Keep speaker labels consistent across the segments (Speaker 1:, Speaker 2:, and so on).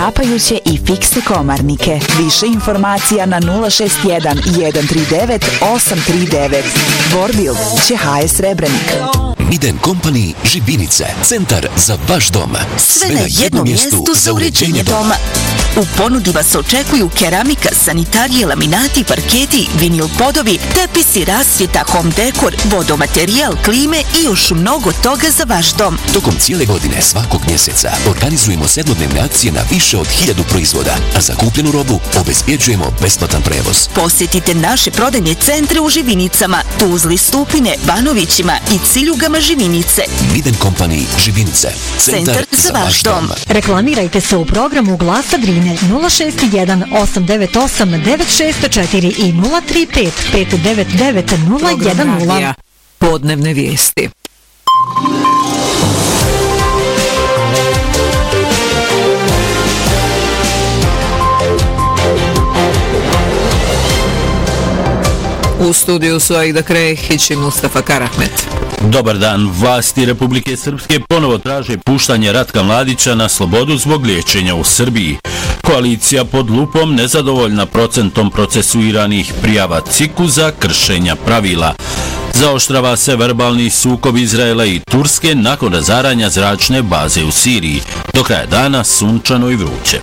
Speaker 1: kapajuće i fikse komarnike. Više informacija na 061 139 839. Vorbil ČHS Srebrenik.
Speaker 2: Miden Company Živinice, centar za vaš dom.
Speaker 3: Sve na jednom mjestu za uređenje doma. U ponudi vas očekuju keramika, sanitarije, laminati, parketi, vinil podovi, tepisi, rasvjeta, home dekor, vodomaterijal, klime i još mnogo toga za vaš dom.
Speaker 2: Tokom cijele godine svakog mjeseca organizujemo sedmodnevne akcije na više od 1000 proizvoda, a za kupljenu robu obezbjeđujemo besplatan prevoz.
Speaker 3: Posjetite naše prodajne centre u Živinicama, Tuzli, Stupine, Banovićima i Ciljugama Živinice.
Speaker 2: Miden Company Živinice, centar za vaš dom.
Speaker 4: Reklamirajte se u programu Glasa Drine 061 898 964 i 035 599 010.
Speaker 5: Podnevne vijesti. U studiju su Aida Krehić i Mustafa Karahmet.
Speaker 6: Dobar dan. Vlasti Republike Srpske ponovo traže puštanje Ratka Mladića na slobodu zbog liječenja u Srbiji. Koalicija pod lupom nezadovoljna procentom procesuiranih prijava CIK-u za kršenja pravila. Zaoštrava se verbalni sukob Izraela i Turske nakon razaranja zračne baze u Siriji. Do kraja dana sunčano i vruće.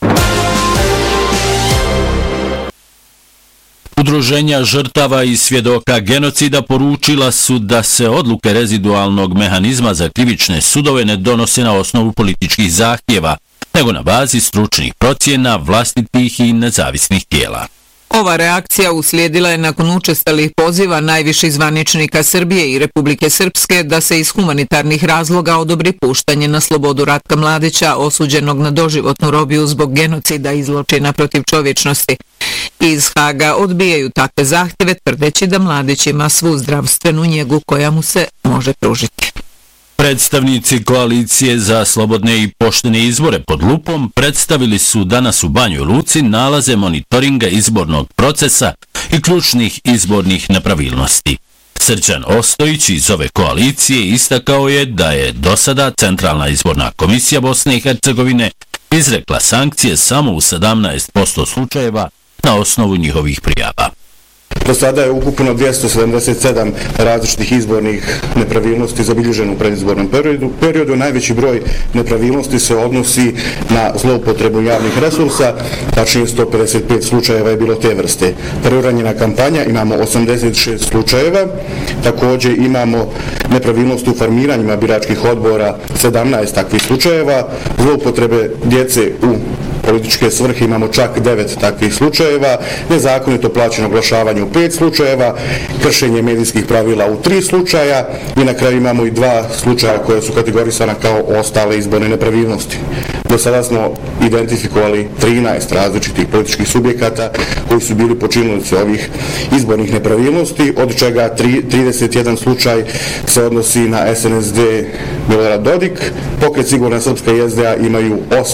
Speaker 6: Udruženja žrtava i svjedoka genocida poručila su da se odluke rezidualnog mehanizma za krivične sudove ne donose na osnovu političkih zahtjeva, nego na bazi stručnih procjena vlastitih i nezavisnih tijela.
Speaker 5: Ova reakcija uslijedila je nakon učestalih poziva najviših zvaničnika Srbije i Republike Srpske da se iz humanitarnih razloga odobri puštanje na slobodu Ratka Mladića, osuđenog na doživotnu robiju zbog genocida i zločina protiv čovječnosti. Iz Haga odbijaju takve zahtjeve, tvrdeći da Mladić ima svu zdravstvenu njegu koja mu se može pružiti.
Speaker 6: Predstavnici koalicije za slobodne i poštene izbore pod lupom predstavili su danas u Banjoj Luci nalaze monitoringa izbornog procesa i ključnih izbornih nepravilnosti. Srđan Ostojić iz ove koalicije istakao je da je do sada Centralna izborna komisija Bosne i Hercegovine izrekla sankcije samo u 17% slučajeva na osnovu njihovih prijava.
Speaker 7: Do sada je ukupno 277 različitih izbornih nepravilnosti zabilježeno u predizbornom periodu. Najveći broj nepravilnosti se odnosi na zloupotrebu javnih resursa, tačnije 155 slučajeva je bilo te vrste. Preuranjena kampanja, imamo 86 slučajeva, također imamo nepravilnost u formiranjima biračkih odbora, 17 takvih slučajeva, zloupotrebe djece u političke svrhe imamo čak 9 takvih slučajeva, nezakonito plaćeno oglašavanje u 5 slučajeva, kršenje medijskih pravila u 3 slučaja i na kraju imamo i 2 slučaja koje su kategorisana kao ostale izborne nepravilnosti. Do sada smo identifikovali 13 različitih političkih subjekata koji su bili počinioci ovih izbornih nepravilnosti, od čega 31 slučaj se odnosi na SNSD Milorad Dodik, Pokret Sigurna Srpska i SDA imaju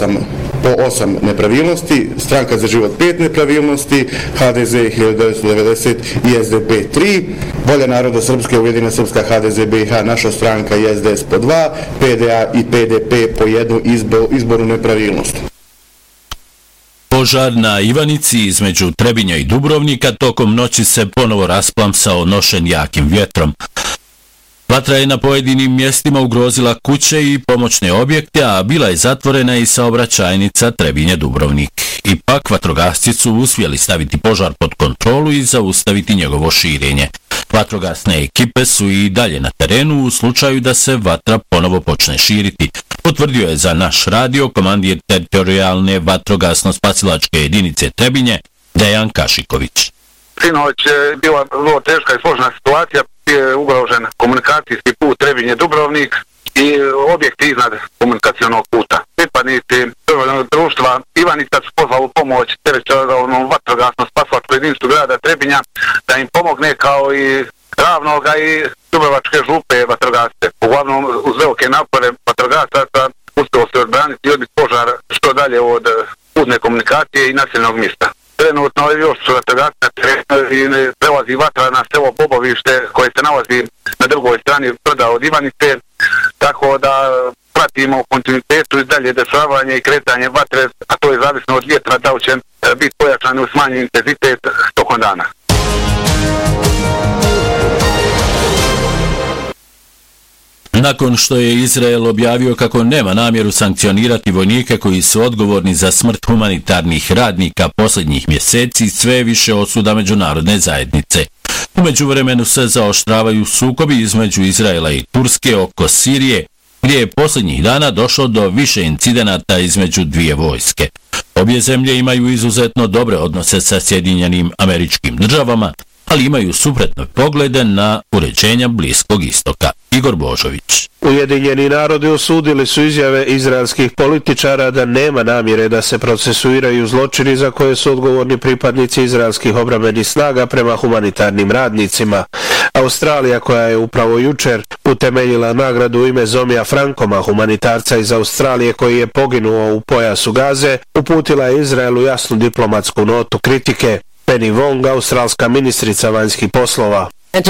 Speaker 7: 8 nepravilnosti, Stranka za život 5 nepravilnosti, HDZ 1990 i SDP 3, Volja naroda Srpske, Ujedinjena Srpska, HDZ BiH, Naša stranka i SDS po 2, PDA i PDP po 1 izbornu nepravilnost.
Speaker 6: Požar na Ivanici između Trebinja i Dubrovnika tokom noći se ponovo rasplamsao nošen jakim vjetrom. Vatra je na pojedinim mjestima ugrozila kuće i pomoćne objekte, a bila je zatvorena i saobraćajnica Trebinje-Dubrovnik. Ipak, vatrogasci su uspjeli staviti požar pod kontrolu i zaustaviti njegovo širenje. Vatrogasne ekipe su i dalje na terenu u slučaju da se vatra ponovo počne širiti. Potvrdio je za naš radio komandir teritorijalne vatrogasno-spasilačke jedinice Trebinje, Dejan Kašiković.
Speaker 8: Sinoć je bila vrlo teška i složena situacija, je ugrožen komunikacijski put Trebinje-Dubrovnik i objekti iznad komunikacionog puta. Pripadnici društva Ivanica su pozvali u pomoć teritorijalnom vatrogasno-spasilačku jedinicu grada Trebinja da im pomogne kao i Ravnoga i Dubrovačke župe vatrogasce. Uglavnom, uz velike napore vatrogasaca uspjelo se odbraniti i odbiti požar što dalje od putne komunikacije i naseljenog mjesta. Trenutno još su vatrogasci na terenu i prelazi vatra na selo Bobovište koje se nalazi na drugoj strani brda od Ivanice, tako da pratimo u kontinuitetu i dalje dešavanje i kretanje vatre, a to je zavisno od vjetra, da li će biti pojačan u smanjen intenzitet tokom dana.
Speaker 6: Nakon što je Izrael objavio kako nema namjeru sankcionirati vojnike koji su odgovorni za smrt humanitarnih radnika posljednjih mjeseci, sve više osuda međunarodne zajednice. U međuvremenu se zaoštravaju sukobi između Izraela i Turske oko Sirije, gdje je posljednjih dana došlo do više incidenata između dvije vojske. Obje zemlje imaju izuzetno dobre odnose sa Sjedinjenim Američkim Državama, ali imaju suprotne poglede na uređenja Bliskog istoka. Igor Božović.
Speaker 9: Ujedinjeni narodi osudili su izjave izraelskih političara da nema namjere da se procesuiraju zločini za koje su odgovorni pripadnici izraelskih obrambenih snaga prema humanitarnim radnicima. Australija, koja je upravo jučer utemeljila nagradu u ime Zomija Frankoma, humanitarca iz Australije koji je poginuo u pojasu Gaze, uputila je Izraelu jasnu diplomatsku notu kritike. Penny Wong, australska ministrica vanjskih poslova.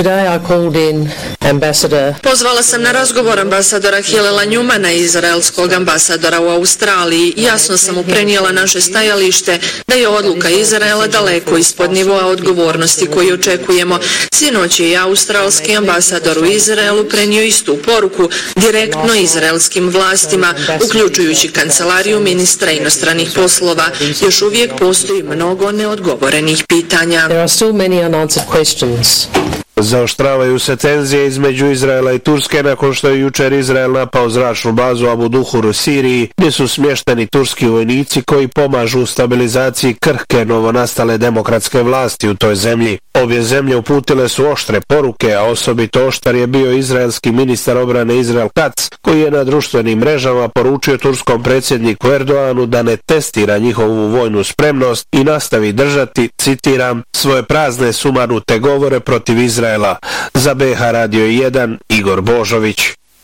Speaker 10: Pozvala sam na razgovor ambasadora Hilala Njumana i izraelskog ambasadora u Australiji. Jasno sam mu prenijela naše stajalište da je odluka Izraela daleko ispod nivoa odgovornosti koju očekujemo. Sinoć je i australski ambasador u Izraelu prenio istu poruku direktno izraelskim vlastima, uključujući kancelariju ministra inostranih poslova. Još uvijek postoji mnogo neodgovorenih pitanja.
Speaker 9: Zaoštravaju se tenzije između Izraela i Turske nakon što je jučer Izrael napao zračnu bazu Abu Duhur u Siriji, gdje su smješteni turski vojnici koji pomažu u stabilizaciji krhke novonastale demokratske vlasti u toj zemlji. Obje zemlje uputile su oštre poruke, a osobito oštar je bio izraelski ministar obrane Israel Katz, koji je na društvenim mrežama poručio turskom predsjedniku Erdoanu da ne testira njihovu vojnu spremnost i nastavi držati, citiram, svoje prazne sumanute govore protiv Izraela. Za BH Radio 1, Igor Božović.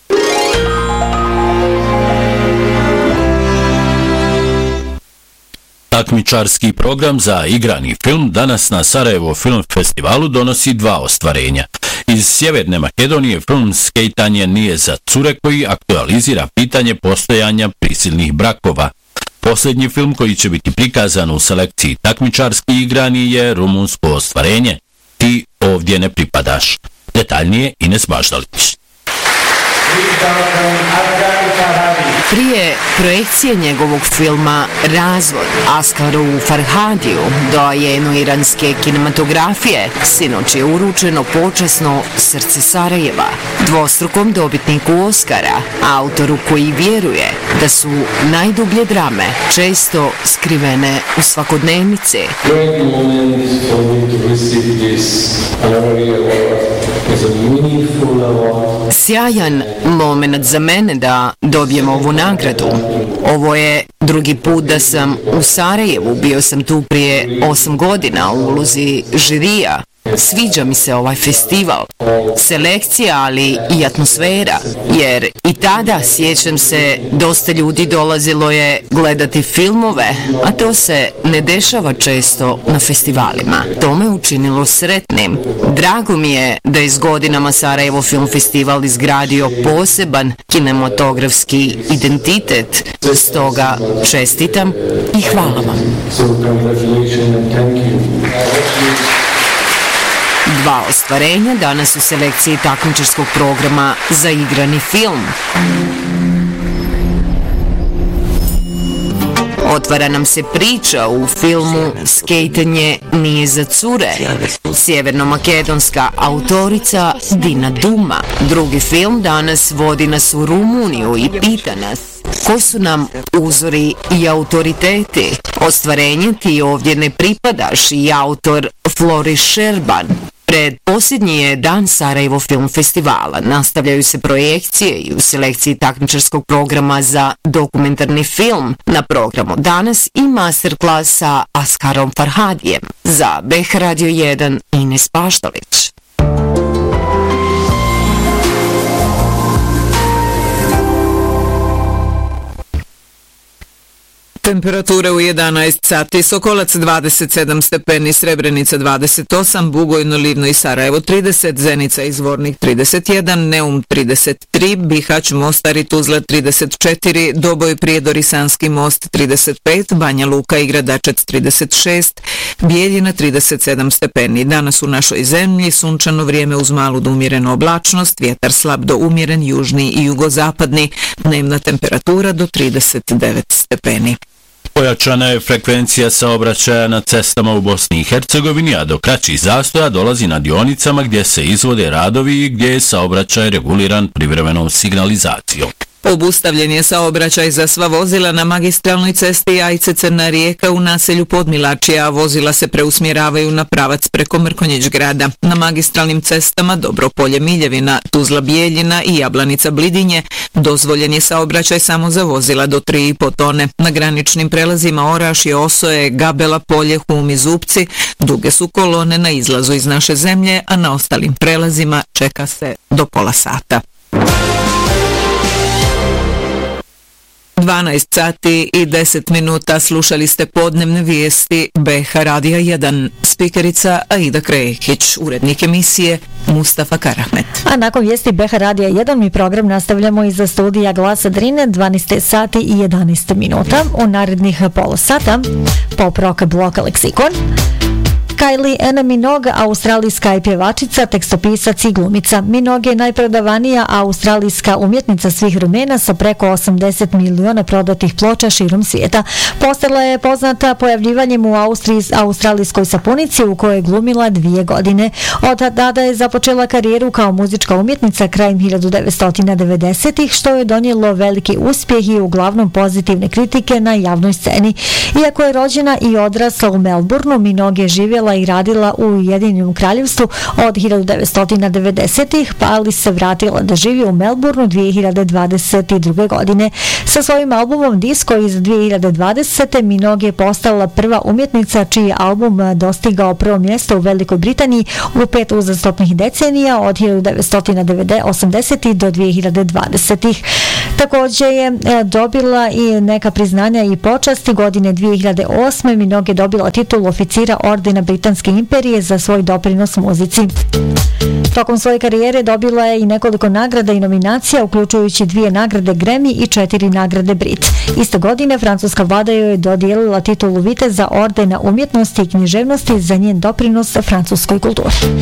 Speaker 6: Takmičarski program za igrani film danas na Sarajevo Film Festivalu donosi dva ostvarenja. Iz Sjeverne Makedonije film Skejtanje nije za cure, koji aktualizira pitanje postojanja prisilnih brakova. Posljednji film koji će biti prikazan u selekciji takmičarski igrani je rumunsko ostvarenje Ti ovdje ne pripadaš. Detaljnije Ines Baždalić.
Speaker 11: Prije projekcije njegovog filma Razvod Askaru Farhadiju, doajenu iranske kinematografije, sinoć je uručeno počasno Srce Sarajeva, dvostrukom dobitniku Oskara, autoru koji vjeruje da su najdublje drame često skrivene u svakodnevnici. Sjajan moment za mene da dobijem ovu nagradu. Ovo je drugi put da sam u Sarajevu, bio sam tu prije 8 godina u ulozi žirija. Sviđa mi se ovaj festival, selekcija, ali i atmosfera, jer i tada, sjećam se, dosta ljudi dolazilo je gledati filmove, a to se ne dešava često na festivalima. To me učinilo sretnim. Drago mi je da je s godinama Sarajevo Film Festival izgradio poseban kinematografski identitet, stoga čestitam i hvala vam. Dva ostvarenja danas u selekciji takmičarskog programa za igrani film. Otvara nam se priča u filmu Skejtanje nije za cure. Sjevernomakedonska autorica Dina Duma. Drugi film danas vodi nas u Rumuniju i pita nas ko su nam uzori i autoriteti. Ostvarenje Ti ovdje ne pripadaš i autor Flori Šerban. Pred posljednji je dan Sarajevo Film Festivala. Nastavljaju se projekcije i u selekciji takmičarskog programa za dokumentarni film. Na programu danas i masterclass sa Askarom Farhadijem. Za BH Radio 1, Ines Baždalić.
Speaker 5: Temperature u 11 sati, Sokolac 27 stepeni, Srebrenica 28, Bugojno, Livno i Sarajevo 30, Zenica i Zvornik 31, Neum 33, Bihać, Mostar i Tuzla 34, Doboj, Prijedor i Sanski most 35, Banja Luka i Gradačac 36, Bijeljina 37 stepeni. Danas u našoj zemlji sunčano vrijeme uz malu do umjerenu oblačnost, vjetar slab do umjeren, južni i jugozapadni, dnevna temperatura do 39 stepeni.
Speaker 6: Pojačana je frekvencija saobraćaja na cestama u Bosni i Hercegovini, a do kraćih zastoja dolazi na dionicama gdje se izvode radovi i gdje je saobraćaj reguliran privremenom signalizacijom.
Speaker 5: Obustavljen je saobraćaj za sva vozila na magistralnoj cesti Ajce-Crna Rijeka u naselju Podmilačije, a vozila se preusmjeravaju na pravac preko Mrkonjić grada. Na magistralnim cestama Dobropolje Miljevina, Tuzla Bijeljina i Jablanica Blidinje dozvoljen je saobraćaj samo za vozila do 3,5 tone. Na graničnim prelazima Orašje, Osoje, Gabela, Polje, Hum i Zupci duge su kolone na izlazu iz naše zemlje, a na ostalim prelazima čeka se do pola sata. 12 sati i 10 minuta, slušali ste podnevne vijesti BH Radija 1, spikerica Aida Krekić, urednik emisije Mustafa Karahmet.
Speaker 4: A nakon vijesti BH Radija 1 mi program nastavljamo iza studija Glasa Drine, 12 sati i 11 minuta. U narednih pola sata pop rock blok Leksikon, Kylie Minogue, australijska pjevačica, tekstopisac i glumica. Minogue je najprodavanija australijska umjetnica svih vremena sa preko 80 miliona prodatih ploča širom svijeta. Postala je poznata pojavljivanjem u australijskoj sapunici u kojoj je glumila 2 godine. Od tada je započela karijeru kao muzička umjetnica krajem 1990-ih, što je donijelo veliki uspjeh i uglavnom pozitivne kritike na javnoj sceni. Iako je rođena i odrasla u Melbourneu, Minogue je živjela i radila u Ujedinjenom Kraljevstvu od 1990-ih, ali se vratila da živi u Melbourneu 2022. godine. Sa svojim albumom Disco iz 2020. Minogue je postala prva umjetnica čiji je album dostigao prvo mjesto u Velikoj Britaniji u 5 uzastopnih decenija od 1980. do 2020. Također je dobila i neka priznanja i počasti. Godine 2008. Minogue je dobila titulu oficira ordena Britanske imperije za svoj doprinos muzici. Tokom svoje karijere dobila je i nekoliko nagrada i nominacija, uključujući 2 nagrade Grammy i 4 nagrade Brit. Iste godine francuska vlada joj je dodijelila titulu viteza ordena umjetnosti i književnosti za njen doprinos francuskoj kulturi.